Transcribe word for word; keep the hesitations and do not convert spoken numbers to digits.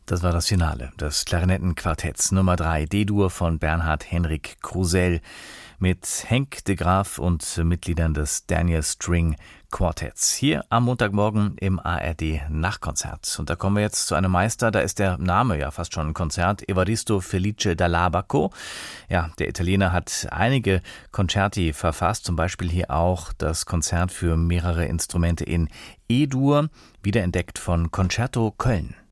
Das war das Finale des Klarinettenquartetts Nummer drei D-Dur von Bernhard Henrik Krusell mit Henk de Graaf und Mitgliedern des Daniel String Quartetts. Hier am Montagmorgen im A R D Nachtkonzert. Und da kommen wir jetzt zu einem Meister, da ist der Name ja fast schon ein Konzert, Evaristo Felice Dall'Abaco. Ja, der Italiener hat einige Concerti verfasst, zum Beispiel hier auch das Konzert für mehrere Instrumente in E-Dur, wiederentdeckt von Concerto Köln.